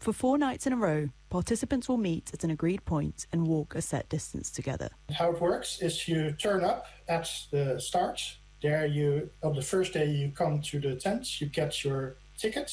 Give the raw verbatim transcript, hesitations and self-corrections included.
For four nights in a row, participants will meet at an agreed point and walk a set distance together. How it works is you turn up at the start. There you, on the first day you come to the tent, you get your ticket.